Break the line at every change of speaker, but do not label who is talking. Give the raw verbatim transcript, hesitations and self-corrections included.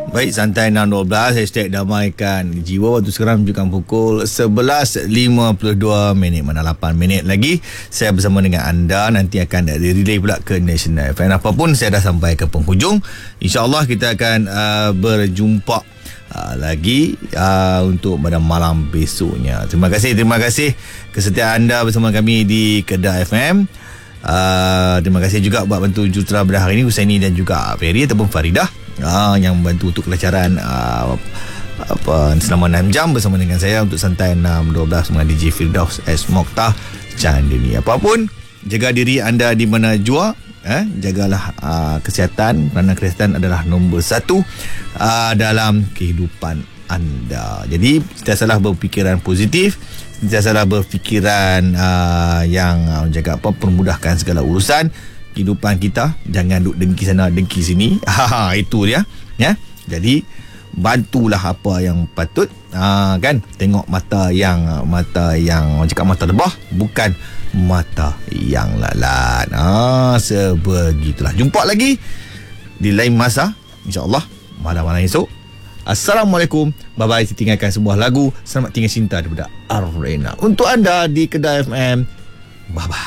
Baik, santai enam dua belas hashtag damaikan jiwa. Waktu sekarang menunjukkan pukul sebelas lima puluh dua minit, mana lapan minit lagi saya bersama dengan anda. Nanti akan direlay pula ke National F M. Apapun saya dah sampai ke penghujung. InsyaAllah kita akan uh, berjumpa uh, lagi uh, untuk pada malam besoknya. Terima kasih, terima kasih kesetiaan anda bersama kami di Kedah F M. Uh, terima kasih juga buat bantu jurutera pada hari ini, Husaini dan juga Ferry ataupun Faridah, uh, yang membantu untuk kelancaran uh, apa, selama enam jam bersama dengan saya untuk santai enam dua belas dengan D J Firdaus S. Mokhtar Chandini. Apapun, jaga diri anda di mana jua, eh, jagalah uh, kesihatan, kerana kesihatan adalah nombor satu uh, dalam kehidupan anda. Jadi sentiasalah berfikiran positif, sentiasalah berfikiran uh, yang uh, jaga apa, permudahkan segala urusan kehidupan kita. Jangan duk dengki sana dengki sini. Ha, itu dia, ya. Jadi bantulah apa yang patut, uh, kan. Tengok mata yang mata yang cakap mata lebah, bukan mata yang lalat. Ah, sebegitulah. Jumpa lagi di lain masa, insya-Allah malam-malam esok. Assalamualaikum. Bye-bye. Saya tinggalkan sebuah lagu Selamat Tinggal Cinta daripada Arena untuk anda di Kedah F M. Bye-bye.